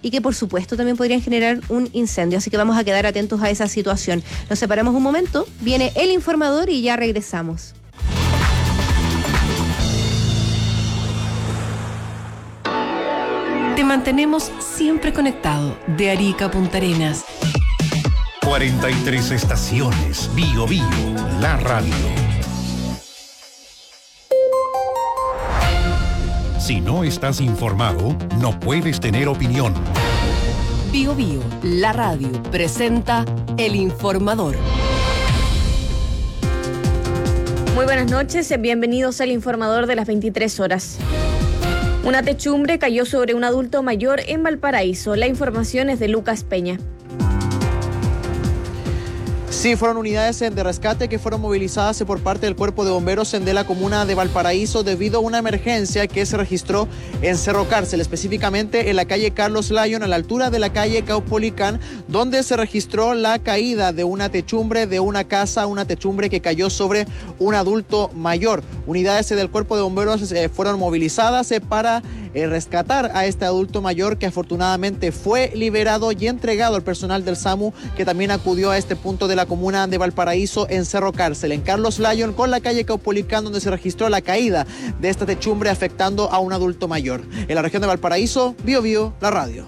y que por supuesto también podrían generar un incendio, así que vamos a quedar atentos a esa situación. Nos separamos un momento, viene el informador y ya regresamos. Te mantenemos siempre conectado de Arica a Punta Arenas. 43 estaciones, Bio Bio, la radio. Si no estás informado, no puedes tener opinión. Bio Bio, la radio, presenta El Informador. Muy buenas noches, bienvenidos al Informador de las 23 horas. Una techumbre cayó sobre un adulto mayor en Valparaíso. La información es de Lucas Peña. Sí, fueron unidades de rescate que fueron movilizadas por parte del Cuerpo de Bomberos de la comuna de Valparaíso debido a una emergencia que se registró en Cerro Cárcel, específicamente en la calle Carlos Lyon, a la altura de la calle Caupolicán, donde se registró la caída de una techumbre de una casa, una techumbre que cayó sobre un adulto mayor. Unidades del Cuerpo de Bomberos fueron movilizadas para rescatar a este adulto mayor, que afortunadamente fue liberado y entregado al personal del SAMU, que también acudió a este punto de la comuna de Valparaíso en Cerro Cárcel, en Carlos Lyon con la calle Caupolicán, donde se registró la caída de esta techumbre afectando a un adulto mayor. En la región de Valparaíso, Bio Bio, la radio.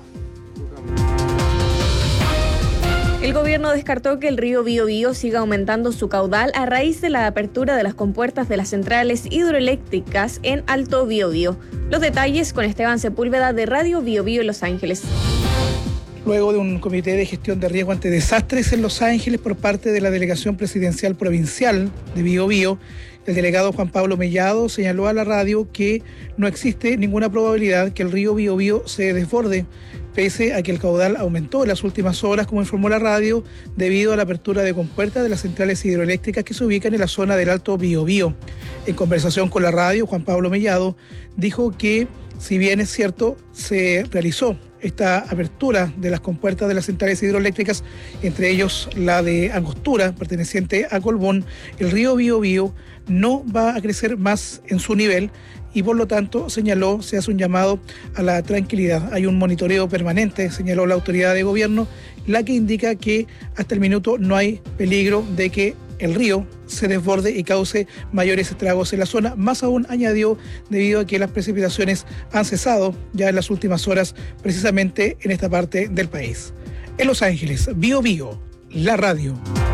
El gobierno descartó que el río Biobío siga aumentando su caudal a raíz de la apertura de las compuertas de las centrales hidroeléctricas en Alto Biobío. Los detalles con Esteban Sepúlveda de Radio Biobío en Los Ángeles. Luego de un comité de gestión de riesgo ante desastres en Los Ángeles por parte de la Delegación Presidencial Provincial de Biobío, el delegado Juan Pablo Mellado señaló a la radio que no existe ninguna probabilidad que el río Biobío se desborde, pese a que el caudal aumentó en las últimas horas, como informó la radio, debido a la apertura de compuertas de las centrales hidroeléctricas que se ubican en la zona del Alto Biobío. En conversación con la radio, Juan Pablo Mellado dijo que, si bien es cierto, se realizó esta apertura de las compuertas de las centrales hidroeléctricas, entre ellos la de Angostura, perteneciente a Colbún, el río Biobío no va a crecer más en su nivel y por lo tanto, señaló, se hace un llamado a la tranquilidad. Hay un monitoreo permanente, señaló la autoridad de gobierno, la que indica que hasta el minuto no hay peligro de que el río se desborde y cause mayores estragos en la zona. Más aún, añadió, debido a que las precipitaciones han cesado ya en las últimas horas, precisamente en esta parte del país. En Los Ángeles, Bio Bio, la radio.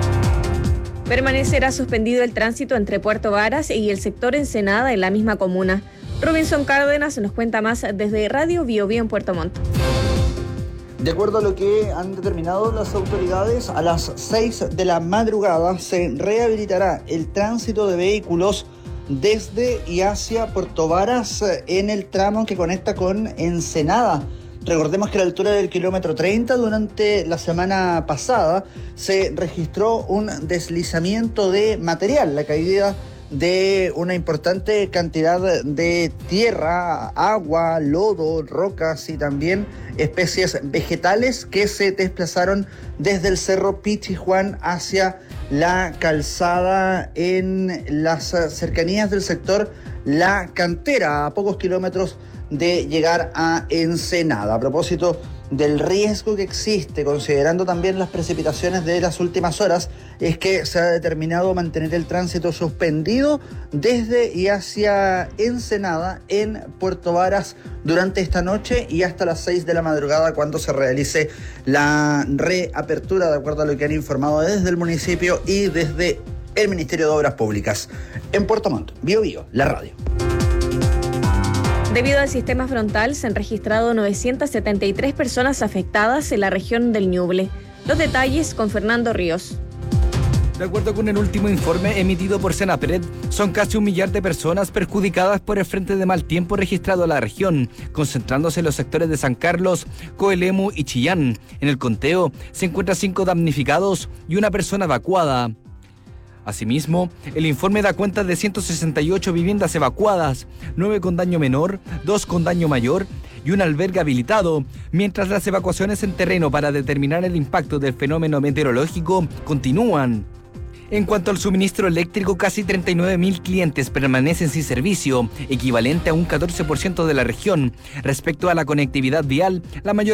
Permanecerá suspendido el tránsito entre Puerto Varas y el sector Ensenada en la misma comuna. Robinson Cárdenas nos cuenta más desde Radio Biobío en Puerto Montt. De acuerdo a lo que han determinado las autoridades, a las 6 de la madrugada se rehabilitará el tránsito de vehículos desde y hacia Puerto Varas en el tramo que conecta con Ensenada. Recordemos que a la altura del kilómetro 30, durante la semana pasada, se registró un deslizamiento de material, la caída de una importante cantidad de tierra, agua, lodo, rocas y también especies vegetales que se desplazaron desde el cerro Pichijuán hacia la calzada en las cercanías del sector La Cantera, a pocos kilómetros de llegar a Ensenada. A propósito del riesgo que existe, considerando también las precipitaciones de las últimas horas, es que se ha determinado mantener el tránsito suspendido desde y hacia Ensenada en Puerto Varas durante esta noche y hasta las 6 de la madrugada, cuando se realice la reapertura, de acuerdo a lo que han informado desde el municipio y desde el Ministerio de Obras Públicas. En Puerto Montt, Bio Bio, la radio. Debido al sistema frontal, se han registrado 973 personas afectadas en la región del Ñuble. Los detalles con Fernando Ríos. De acuerdo con el último informe emitido por Senapred, son casi 1 millar de personas perjudicadas por el frente de mal tiempo registrado en la región, concentrándose en los sectores de San Carlos, Coelemu y Chillán. En el conteo se encuentran 5 damnificados y 1 persona evacuada. Asimismo, el informe da cuenta de 168 viviendas evacuadas, 9 con daño menor, 2 con daño mayor y un albergue habilitado, mientras las evacuaciones en terreno para determinar el impacto del fenómeno meteorológico continúan. En cuanto al suministro eléctrico, casi 39.000 clientes permanecen sin servicio, equivalente a un 14% de la región. Respecto a la conectividad vial, la mayor